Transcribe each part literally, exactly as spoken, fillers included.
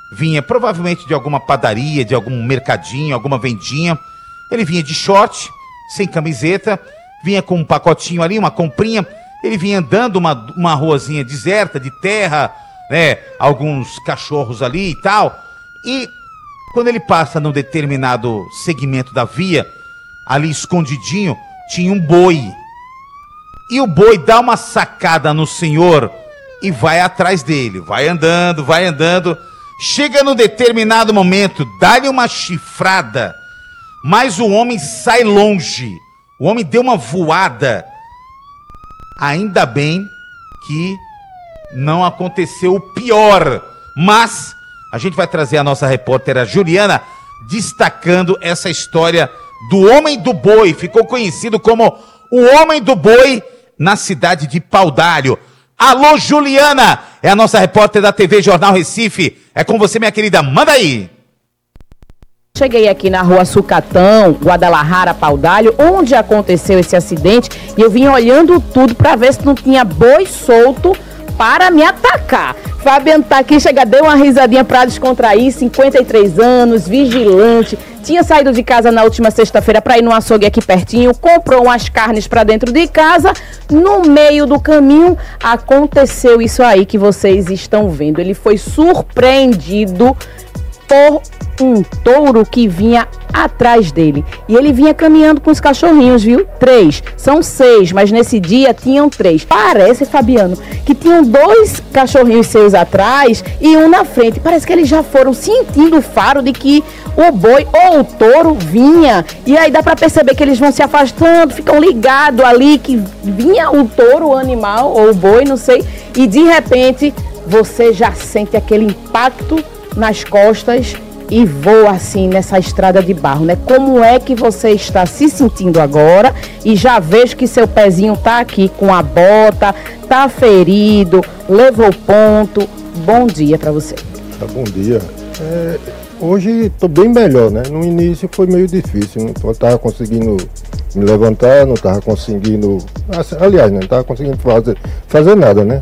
vinha provavelmente de alguma padaria, de algum mercadinho, alguma vendinha. Ele vinha de short, sem camiseta, vinha com um pacotinho ali, uma comprinha. Ele vinha andando uma, uma ruazinha deserta, de terra, né? Alguns cachorros ali e tal. E quando ele passa num determinado segmento da via, ali escondidinho, tinha um boi. E o boi dá uma sacada no senhor e vai atrás dele. Vai andando, vai andando. Chega num determinado momento, dá-lhe uma chifrada, mas o homem sai longe. O homem deu uma voada. Ainda bem que não aconteceu o pior. Mas a gente vai trazer a nossa repórter a Juliana destacando essa história do Homem do Boi. Ficou conhecido como o Homem do Boi na cidade de Paudalho. Alô, Juliana, é a nossa repórter da T V Jornal Recife. É com você, minha querida, manda aí. Cheguei aqui na rua Sucatão, Guadalajara, Paudalho, onde aconteceu esse acidente, e eu vim olhando tudo para ver se não tinha boi solto para me atacar. Fabiano tá aqui, chega, deu uma risadinha para descontrair, cinquenta e três anos, vigilante, tinha saído de casa na última sexta-feira para ir no açougue aqui pertinho, comprou umas carnes para dentro de casa, no meio do caminho aconteceu isso aí que vocês estão vendo. Ele foi surpreendido por um touro que vinha atrás dele. E ele vinha caminhando com os cachorrinhos, viu? Três. São seis, mas nesse dia tinham três. Parece, Fabiano, que tinham dois cachorrinhos seus atrás e um na frente. Parece que eles já foram sentindo o faro de que o boi ou o touro vinha. E aí dá pra perceber que eles vão se afastando, ficam ligados ali que vinha o touro, o animal, ou o boi, não sei. E de repente, você já sente aquele impacto nas costas e voa assim nessa estrada de barro, né? Como é que você está se sentindo agora? E já vejo que seu pezinho tá aqui com a bota, tá ferido, levou ponto. Bom dia para você. Tá, bom dia. É, hoje estou bem melhor, né? No início foi meio difícil, não estava conseguindo me levantar, não estava conseguindo, aliás, não estava conseguindo fazer, fazer nada, né?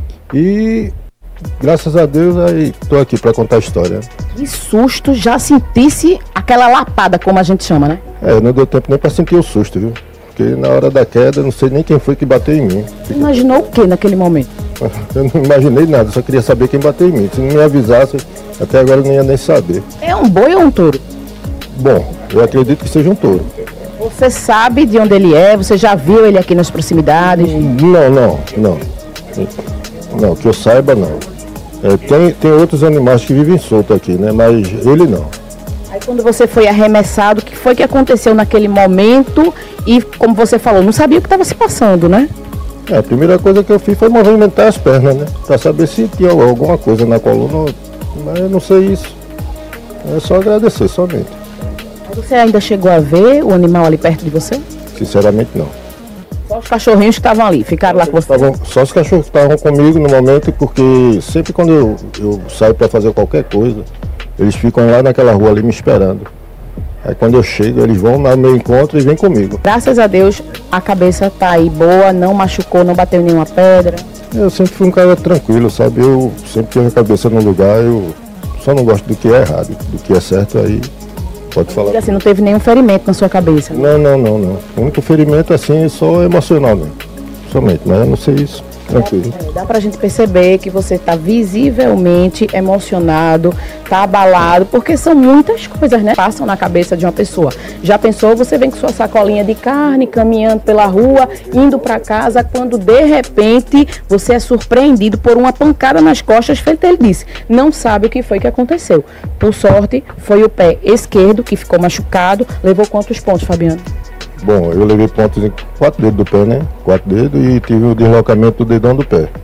E graças a Deus, aí estou aqui para contar a história. Que susto, já sentisse aquela lapada, como a gente chama, né? É, não deu tempo nem para sentir o susto, viu? Porque na hora da queda, não sei nem quem foi que bateu em mim. Você imaginou o que naquele momento? Eu não imaginei nada, só queria saber quem bateu em mim. Se não me avisasse, até agora eu não ia nem saber. É um boi ou um touro? Bom, eu acredito que seja um touro. Você sabe de onde ele é? Você já viu ele aqui nas proximidades? Não, não, não. Não, que eu saiba, não. É, tem, tem outros animais que vivem soltos aqui, né? Mas ele não. Aí quando você foi arremessado, o que foi que aconteceu naquele momento? E como você falou, não sabia o que estava se passando, né? É, a primeira coisa que eu fiz foi movimentar as pernas, né? Pra saber se tinha alguma coisa na coluna. Mas eu não sei isso. É só agradecer, somente. Você ainda chegou a ver o animal ali perto de você? Sinceramente, não. Só os cachorrinhos que estavam ali, ficaram lá com você? Tavam, só os cachorros que estavam comigo no momento, porque sempre quando eu, eu saio para fazer qualquer coisa, eles ficam lá naquela rua ali me esperando. Aí quando eu chego, eles vão no meu encontro e vêm comigo. Graças a Deus, a cabeça tá aí boa, não machucou, não bateu em nenhuma pedra. Eu sempre fui um cara tranquilo, sabe? Eu sempre tive a cabeça no lugar, eu só não gosto do que é errado, do que é certo aí. Pode falar. E assim, não teve nenhum ferimento na sua cabeça? Não, não, não, não. O único ferimento assim é só emocional mesmo. Somente, mas eu não sei isso. Tranquilo. Dá, dá pra gente perceber que você tá visivelmente emocionado, tá abalado, porque são muitas coisas, né? Passam na cabeça de uma pessoa. Já pensou, você vem com sua sacolinha de carne, caminhando pela rua, indo pra casa, quando de repente você é surpreendido por uma pancada nas costas, feito ele disse. Não sabe o que foi que aconteceu. Por sorte, foi o pé esquerdo que ficou machucado. Levou quantos pontos, Fabiano? Bom, eu levei pontos em quatro dedos do pé, né? Quatro dedos e tive o deslocamento do dedão do pé.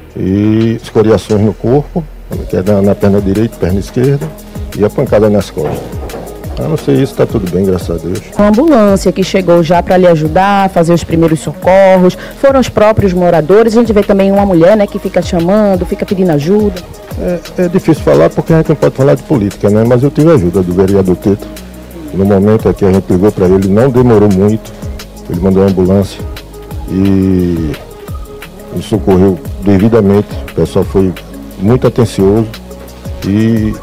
E escoriações no corpo, que é na, na perna direita, perna esquerda, e a pancada nas costas. A não ser isso, tá tudo bem, graças a Deus. A ambulância que chegou já para lhe ajudar a fazer os primeiros socorros, foram os próprios moradores. A gente vê também uma mulher, né, que fica chamando, fica pedindo ajuda. É, é difícil falar porque a gente não pode falar de política, né? Mas eu tive ajuda do vereador Teto. No momento aqui a gente ligou para ele, não demorou muito, ele mandou a ambulância e me socorreu devidamente, o pessoal foi muito atencioso e